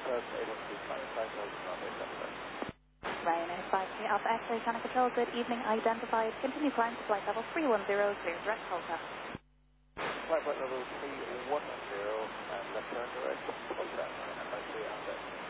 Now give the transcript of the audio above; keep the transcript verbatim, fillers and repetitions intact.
Ryanair five three Alpha X-ray Channel Control, good evening, identified. Continue climb to flight level three one zero, clear direct contact. Flight level three one zero, and left turn direct, contact, and by three Alpha.